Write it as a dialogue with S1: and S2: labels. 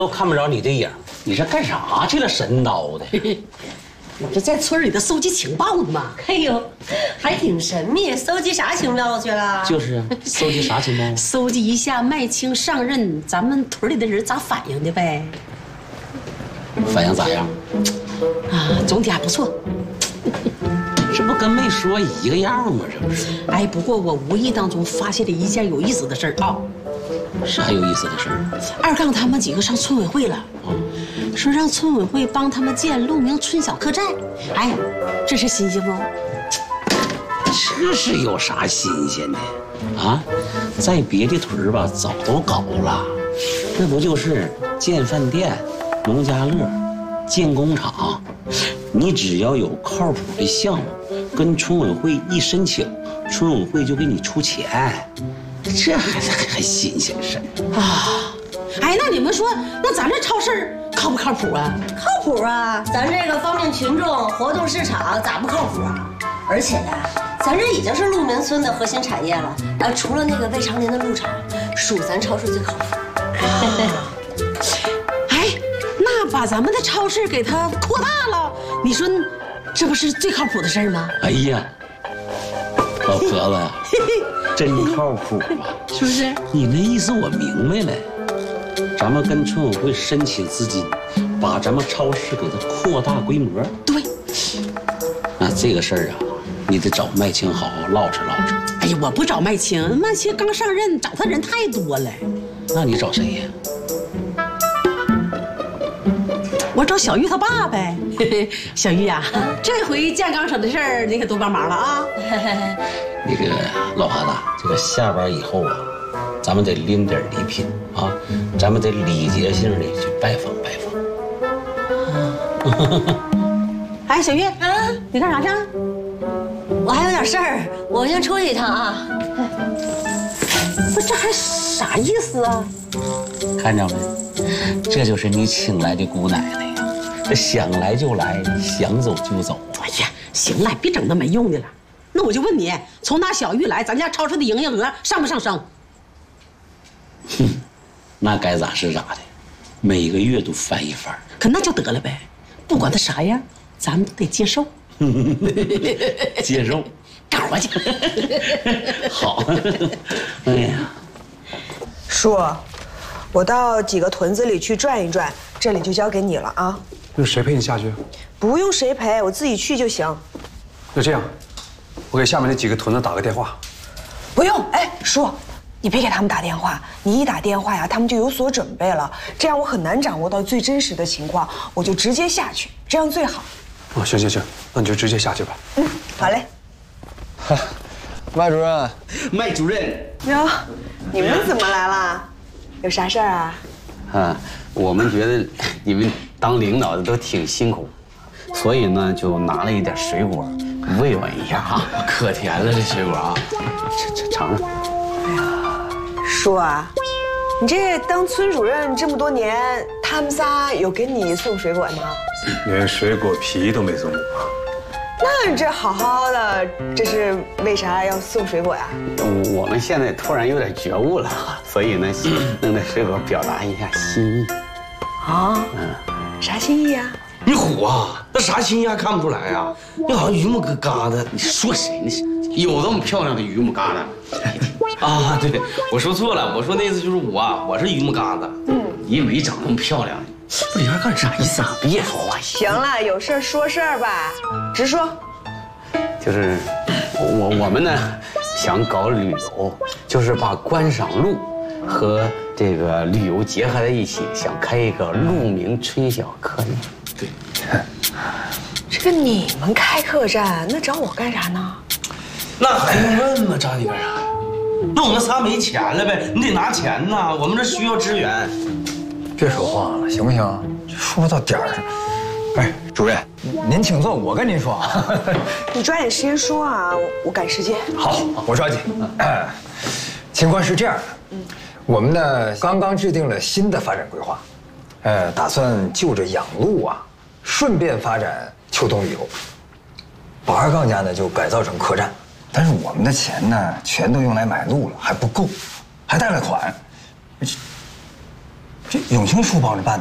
S1: 都看不着你的影，你是干啥去了？神叨的！
S2: 我这在村里头搜集情报呢嘛。
S3: 哎呦，还挺神秘，搜集啥情报去了？
S1: 就是啊，搜集啥情报？
S2: 搜集一下麦青上任，咱们屯里的人咋反应的呗。
S1: 反应咋样？
S2: 啊，总体还不错。
S1: 这不跟没说一个样吗？这不是？
S2: 哎，不过我无意当中发现了一件有意思的事儿啊。
S1: 啥有意思的事儿？
S2: 二杠他们几个上村委会了，说让村委会帮他们建鹿鸣村小客栈。哎，这是新鲜不？
S1: 这是有啥新鲜的啊？在别的屯儿吧，早都搞了，那不就是建饭店、农家乐、建工厂？你只要有靠谱的项目，跟村委会一申请，村委会就给你出钱，这还新鲜事儿
S2: 啊！哎，那你们说，那咱这超市靠不靠谱啊？
S3: 靠谱啊！咱这个方便群众活动市场咋不靠谱啊？而且呀，咱这已经是鹿鸣村的核心产业了。除了那个魏长林的鹿场，属咱超市最靠谱。
S2: 哎，那把咱们的超市给它扩大了，你说这不是最靠谱的事儿吗？
S1: 哎呀，老婆子呀，真靠谱啊！
S2: 是不是？
S1: 你那意思我明白了。咱们跟村委会申请资金，把咱们超市给它扩大规模。
S2: 对。
S1: 那这个事儿啊，你得找麦青好好唠扯唠扯。
S2: 哎呀，我不找麦青，麦青刚上任，找他人太多了。
S1: 那你找谁呀？
S2: 我找小玉他爸呗。小玉呀，这回建钢厂的事儿你可多帮忙了啊。
S1: 那个老婆子，这个下班以后啊，咱们得拎点礼品啊，咱们得礼节性的去拜访拜访。
S2: 哎，小玉，你干啥去？
S3: 我还有点事儿，我先出去一趟啊。
S2: 不，这还啥意思啊？
S1: 看着没？这就是你请来的姑奶奶呀，这想来就来，想走就走。
S2: 哎呀，行了，别整那没用的了。那我就问你，从那小玉来，咱家超市的营业额上不上升？
S1: 哼，那该咋是咋的，每个月都翻一番。
S2: 可那就得了呗，不管他啥样，咱们都得接受。
S1: 接受，
S2: 干活去。
S1: 好。哎呀，
S4: 叔，我到几个屯子里去转一转，这里就交给你了啊。
S5: 用谁陪你下去？
S4: 不用谁陪，我自己去就行。
S5: 就这样，我给下面那几个屯子打个电话。
S4: 不用，哎，叔，你别给他们打电话，你一打电话呀，他们就有所准备了，这样我很难掌握到最真实的情况，我就直接下去，这样最好。
S5: 哦，行行行，那你就直接下去吧。
S4: 好嘞。
S6: 麦主任，
S1: 麦主任，
S4: 哟，你们怎么来了？有啥事儿啊？
S7: 啊，我们觉得你们当领导的都挺辛苦，所以呢，就拿了一点水果慰问一下啊。
S1: 可甜了这水果啊，
S7: 尝尝。
S4: 哎呀，叔啊，你这当村主任这么多年，他们仨有给你送水果吗？
S5: 连水果皮都没送我。
S4: 那这好好的，这是为啥要送水果呀？
S7: 我们现在突然有点觉悟了，所以呢，弄点水果表达一下心意。
S4: 啊，啥心意啊？
S8: 你虎啊，那啥心意还看不出来呀？你好像榆木疙瘩，
S7: 你说谁呢？有这么漂亮的榆木疙瘩？
S8: 啊，对，我说错了，我说那意思就是我是榆木疙瘩。
S7: 你没长那么漂亮。
S8: 不，你还干啥意思啊？
S7: 别说话。
S4: 行了，有事说事儿吧，直说。
S7: 就是我们呢，想搞旅游，就是把观赏鹿和这个旅游结合在一起，想开一个鹿鸣春晓客栈。
S8: 对，
S4: 这个你们开客栈，那找我干啥呢？
S8: 那还用问吗？找你干啥？那我们仨没钱了呗，你得拿钱呐，我们这需要支援。
S6: 别说话了，行不行？说到点儿上。哎，主任，您请坐，我跟您说啊。
S4: 你抓紧时间说啊，我赶时间。
S6: 好，我抓紧。情况是这样的，我们呢刚刚制定了新的发展规划，打算就着养鹿啊，顺便发展秋冬旅游。把二杠家呢就改造成客栈，但是我们的钱呢，全都用来买鹿了，还不够，还贷了款。 这永清叔帮着办的。